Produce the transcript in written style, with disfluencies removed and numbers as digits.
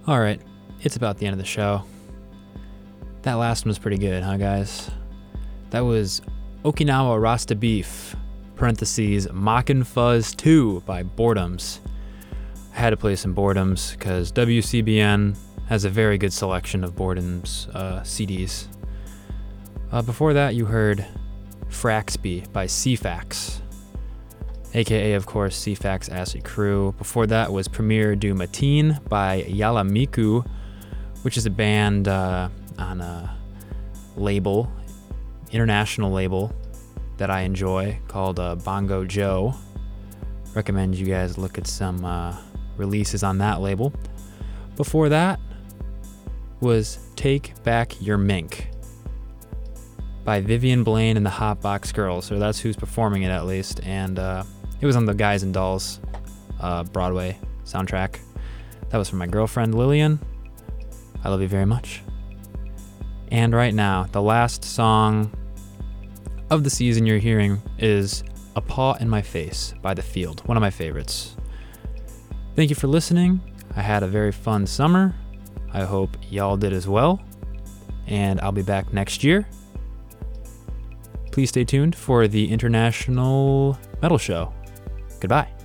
All right, it's about the end of the show. That last one was pretty good, huh, guys? That was Okinawa Rasta Beef, parentheses, Mockin' Fuzz 2 by Boredoms. I had to play some Boredoms because WCBN has a very good selection of Boredoms CDs. Before that, you heard Fraxby by CFAX, aka, of course, CFAX Acid Crew. Before that was Premier du Matin by Yalamiku, which is a band on a label, international label, that I enjoy called Bongo Joe. Recommend you guys look at some releases on that label. Before that was Take Back Your Mink by Vivian Blaine and the Hotbox Girls, or that's who's performing it at least, and it was on the Guys and Dolls Broadway soundtrack. That was from my girlfriend Lillian. I love you very much. And right now, the last song of the season you're hearing is A Paw in My Face by The Field, one of my favorites. Thank you for listening. I had a very fun summer. I hope y'all did as well. And I'll be back next year. Please stay tuned for the International Metal Show. Goodbye.